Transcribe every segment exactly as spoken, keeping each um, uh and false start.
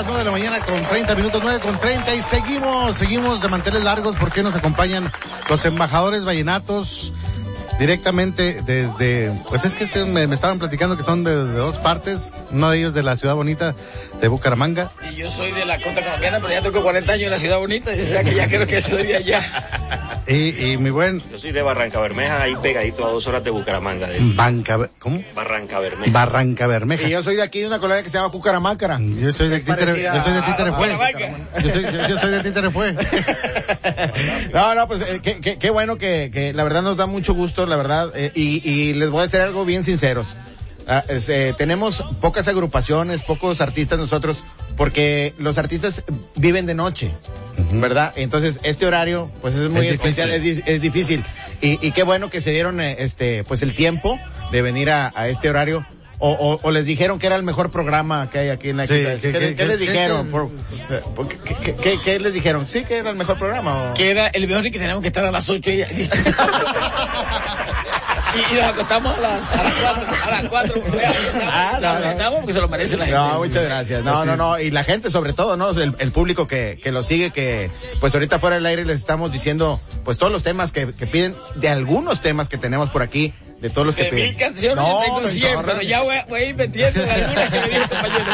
las nueve de la mañana con treinta minutos, nueve con treinta, y seguimos, seguimos de manteles largos porque nos acompañan los embajadores vallenatos directamente desde, pues es que se, me, me estaban platicando que son de, de dos partes, uno de ellos de la ciudad bonita de Bucaramanga. Y yo soy de la costa colombiana, pero ya tengo cuarenta años en la ciudad bonita, o sea que ya creo que soy de allá. Y, y mi buen... Yo soy de Barranca Bermeja, ahí pegadito a dos horas de Bucaramanga. De... Banca, ¿cómo? Barranca Bermeja. Barranca Bermeja. Y yo soy de aquí, de una colonia que se llama Cucaramácara. Yo soy de Títere, yo soy de Títerefue. Yo soy, yo, yo soy de Títerefue. No, no, pues eh, qué, qué, qué bueno que, que la verdad nos da mucho gusto, la verdad, eh, y, y les voy a decir algo bien sinceros. Ah, es, eh, tenemos pocas agrupaciones, pocos artistas nosotros, porque los artistas viven de noche, uh-huh. ¿verdad? Entonces este horario pues es muy es especial, es, es difícil, y, y qué bueno que se dieron eh, este pues el tiempo de venir a, a este horario. O, o, o les dijeron que era el mejor programa que hay aquí en la sí, ¿Qué, ¿qué, ¿Qué, qué, ¿qué les qué, dijeron? qué, Por, por, ¿qué, qué, qué, ¿Qué les dijeron? ¿Sí que era el mejor programa? ¿O? Que era el mejor y que teníamos que estar a las ocho y, y, y nos acostamos a las, a las cuatro, a las cuatro, porque, ah, no, no, no, porque se lo merece la gente. No, muchas gracias. No, no, no, y la gente sobre todo, ¿no? El, el público que, que lo sigue, que pues ahorita fuera del aire les estamos diciendo pues todos los temas que, que piden, de algunos temas que tenemos por aquí, de todos los que de piden. mil canciones no, yo tengo cien, pero ya voy, voy a ir metiendo algunas que me dijo el compañero.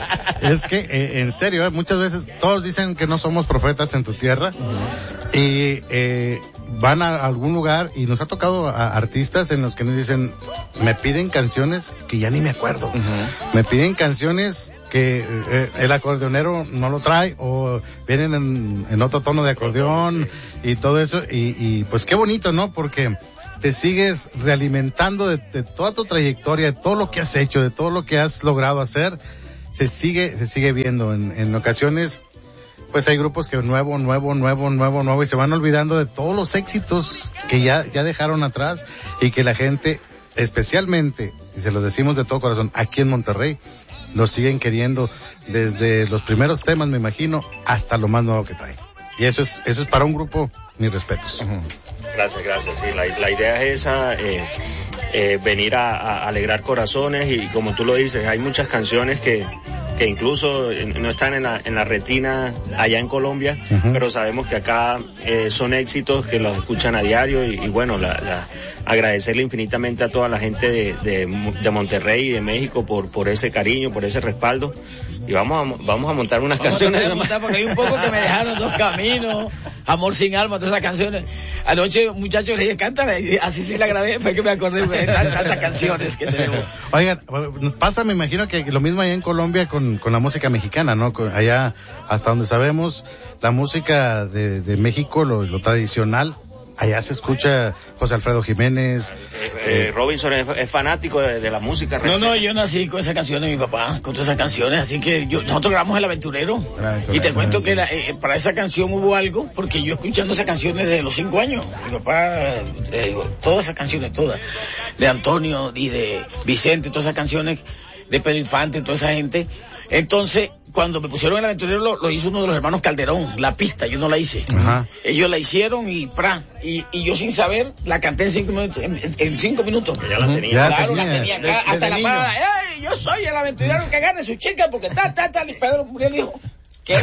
Es que, eh, en serio, eh, muchas veces todos dicen que no somos profetas en tu tierra, uh-huh. y eh, van a algún lugar y nos ha tocado a artistas en los que nos dicen, me piden canciones que ya ni me acuerdo, uh-huh. me piden canciones que eh, el acordeonero no lo trae, o vienen en, en otro tono de acordeón, sí. y todo eso, y, y pues qué bonito, ¿no? Porque te sigues realimentando de, de toda tu trayectoria, de todo lo que has hecho, de todo lo que has logrado hacer, se sigue, se sigue viendo. En, en ocasiones, pues hay grupos que nuevo, nuevo, nuevo, nuevo, nuevo, y se van olvidando de todos los éxitos que ya, ya dejaron atrás, y que la gente, especialmente, y se los decimos de todo corazón, aquí en Monterrey, los siguen queriendo desde los primeros temas, me imagino, hasta lo más nuevo que traen. Y eso es, eso es para un grupo, mis respetos. Uh-huh. Gracias, gracias. Sí, la, la idea es esa, eh, eh, venir a, a alegrar corazones, y como tú lo dices, hay muchas canciones que, que incluso no están en la, en la retina allá en Colombia, uh-huh. pero sabemos que acá eh, son éxitos que los escuchan a diario, y, y bueno, la, la, agradecerle infinitamente a toda la gente de, de, de Monterrey y de México por, por ese cariño, por ese respaldo. Y vamos a, vamos a montar unas vamos canciones. A montar porque hay un poco que me dejaron, Dos Caminos, Amor sin alma, todas esas canciones. Anoche, muchachos, le dije, cántala, y así sí la grabé, fue que me acordé de tantas canciones que tenemos. Oigan, nos pasa, me imagino que lo mismo allá en Colombia con, con la música mexicana, ¿no? Con, allá, hasta donde sabemos, la música de, de México, lo, lo tradicional, allá se escucha José Alfredo Jiménez. Eh, eh, Robinson es, es fanático de, de la música. No, no, yo nací con esas canciones de mi papá, con todas esas canciones, así que yo, nosotros grabamos El Aventurero. El Aventurero. Y te cuento que la, eh, para esa canción hubo algo, porque yo escuchando esas canciones desde los cinco años, mi papá, eh, todas esas canciones, todas, de Antonio y de Vicente, todas esas canciones, de Pedro Infante, toda esa gente. Entonces, cuando me pusieron El Aventurero, lo, lo hizo uno de los hermanos Calderón, la pista, yo no la hice. Ajá. Ellos la hicieron y pra, y, y yo sin saber, la canté en cinco minutos, en, en cinco minutos. Ya la tenía. Claro, ya tenía. la tenía acá, de, hasta de la niño. parada, ¡ey, yo soy el aventurero que gane su chica! Porque tal, tal, tal, y Pedro Muriel dijo, ¿qué?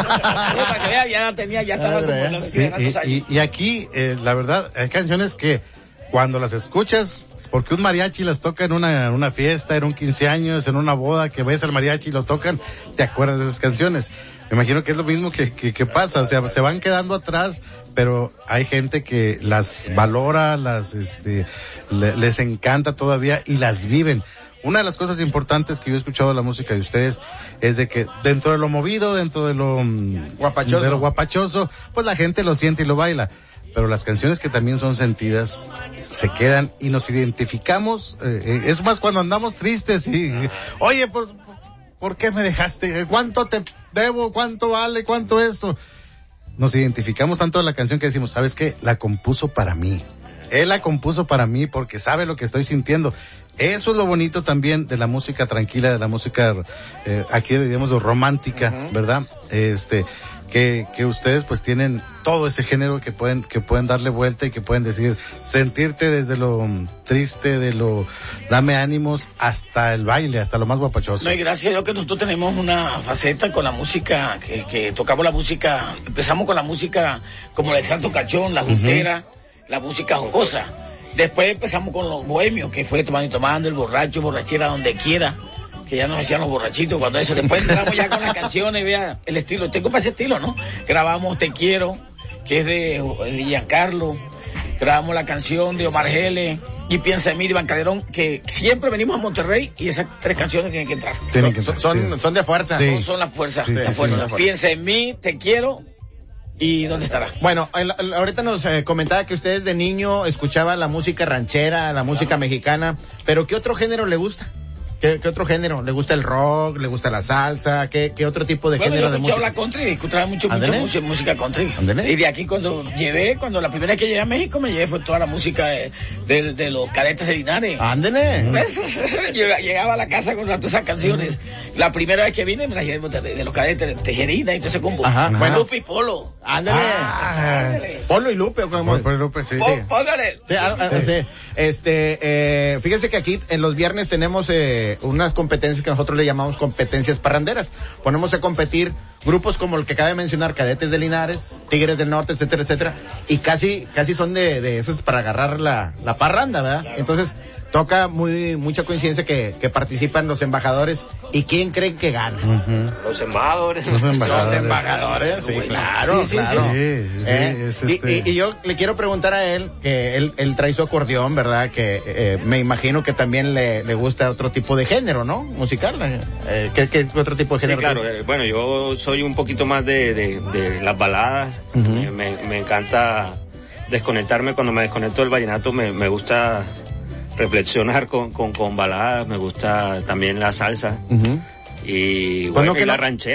Para que vea, ya la tenía, ya estaba como en los sí, y, y, y aquí, eh, la verdad, hay canciones que cuando las escuchas, porque un mariachi las toca en una, una fiesta, en un quince años, en una boda, que ves al mariachi y lo tocan, te acuerdas de esas canciones. Me imagino que es lo mismo que, que, que pasa, o sea, se van quedando atrás, pero hay gente que las valora, las, este, le, les encanta todavía y las viven. Una de las cosas importantes que yo he escuchado de la música de ustedes es de que dentro de lo movido, dentro de lo guapachoso, de lo guapachoso, pues la gente lo siente y lo baila. Pero las canciones que también son sentidas se quedan y nos identificamos. Eh, es más cuando andamos tristes y, oye, pues, ¿por qué me dejaste? ¿Cuánto te debo? ¿Cuánto vale? ¿Cuánto esto? Nos identificamos tanto en la canción que decimos, ¿sabes qué? La compuso para mí. Él la compuso para mí porque sabe lo que estoy sintiendo. Eso es lo bonito también de la música tranquila, de la música, eh, aquí digamos romántica, uh-huh. ¿verdad? Este, que, que ustedes pues tienen todo ese género que pueden, que pueden darle vuelta y que pueden decir, sentirte desde lo triste, de lo dame ánimos, hasta el baile, hasta lo más guapachoso. No, y gracias a Dios que nosotros tenemos una faceta con la música, que, que tocamos la música, empezamos con la música como el Santo Cachón, la juntera, uh-huh. la música jocosa. Después empezamos con los bohemios, que fue tomando y tomando, el borracho, borrachera donde quiera, que ya nos hacían los borrachitos cuando eso. Después entramos ya con las canciones, vea el estilo, tengo para ese estilo, ¿no? Grabamos Te Quiero, que es de, de Giancarlo, grabamos la canción de Omar Geles y Piensa en mí de Iván Calderón, que siempre venimos a Monterrey y esas tres canciones tienen que entrar. Tienen que entrar, son, sí. son, son de fuerza. Sí. Son, son la fuerza, sí, la sí, fuerza. Sí, Piensa en mí, Te Quiero. ¿Y dónde estará? Bueno, el, el, ahorita nos eh, comentaba que ustedes de niño escuchaban la música ranchera, la música claro. mexicana, pero ¿qué otro género le gusta? ¿Qué, ¿Qué otro género? ¿Le gusta el rock? ¿Le gusta la salsa? ¿Qué, qué otro tipo de bueno, género yo de música? la country, escuchaba mucho, mucho música, música country. ¿Andele? Y de aquí cuando llevé, cuando la primera vez que llegué a México, me llevé fue toda la música de, de, de los Cadetes de Linares. ¡Ándele! Llegaba a la casa con todas esas canciones. La primera vez que vine me las llevé de, de los Cadetes, de Tejerina y todo ese combo. Ajá. Bueno, Lupe y Polo. ¡Ándele! Ah, Polo y Lupe, ¿o cómo? Polo y Lupe, sí. sí. Póngale. Sí, ah, ah, sí. Este, eh, fíjese que aquí en los viernes tenemos eh, unas competencias que nosotros le llamamos competencias parranderas. Ponemos a competir grupos como el que acaba de mencionar, Cadetes de Linares, Tigres del Norte, etcétera, etcétera, y casi, casi son de, de esos para agarrar la, la parranda, ¿verdad? Claro. Entonces, toca muy, mucha coincidencia que, que participan los embajadores. ¿Y quién creen que gana? Uh-huh. Los embajadores. Los embajadores. Los embajadores, sí, claro, sí, sí, claro. Sí, sí, ¿Eh? es este... y, y, y yo le quiero preguntar a él, que él, él trae su acordeón, ¿verdad? Que eh, me imagino que también le, le gusta otro tipo de género, ¿no? Musical. Eh, ¿qué, ¿Qué otro tipo de género? Sí, claro. Eh, bueno, yo soy un poquito más de, de, de las baladas. Uh-huh. me, me, me encanta desconectarme. Cuando me desconecto del vallenato me, me gusta reflexionar con, con, con baladas, me gusta también la salsa. Uh-huh. Y bueno, y la no? ranchera.